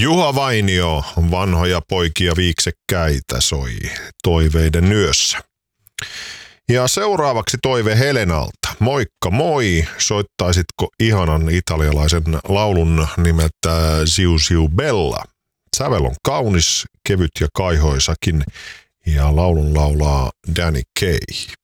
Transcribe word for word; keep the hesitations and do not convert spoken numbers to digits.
Juha Vainio, vanhoja poikia viiksekkäitä, soi toiveiden yössä. Ja seuraavaksi toive Helenalta. Moikka moi, soittaisitko ihanan italialaisen laulun nimeltä Siu Siu Bella? Sävel on kaunis, kevyt ja kaihoisakin ja laulun laulaa Danny Kaye.